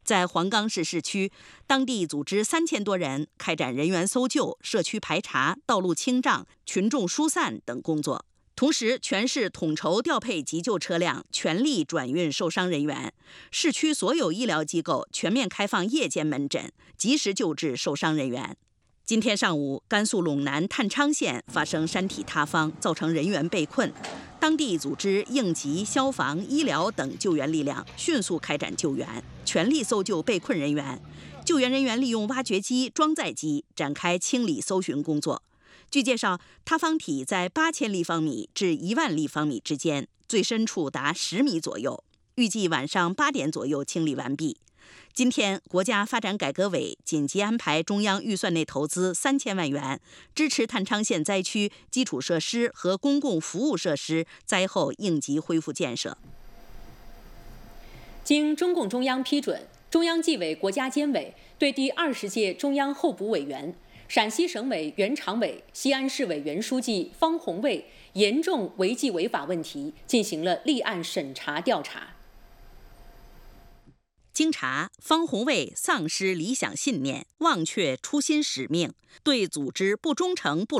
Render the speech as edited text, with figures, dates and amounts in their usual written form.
在黄冈市市区，当地组织3000多人开展人员搜救、社区排查、道路清障、群众疏散等工作。同时，全市统筹调配急救车辆，全力转运受伤人员。市区所有医疗机构全面开放夜间门诊，及时救治受伤人员。今天上午，甘肃陇南太昌县发生山体塌方，造成人员被困。当地组织应急、消防、医疗等救援力量，迅速开展救援，全力搜救被困人员。救援人员利用挖掘机、装载机展开清理搜寻工作。据介绍，塌方体在8000立方米至1万立方米之间，最深处达10米左右。预计晚上8点左右清理完毕。今天，国家发展改革委紧急安排中央预算内投资3000万元，支持太昌县灾区基础设施和公共服务设施灾后应急恢复建设。 经中共中央批准，中央纪委国家监委对第20届中央候补委员、陕西省委原常委、西安市委原书记方红卫严重违纪违法问题进行了立案审查调查。 经查，方红卫丧失理想信念，忘却初心使命，对组织不忠诚不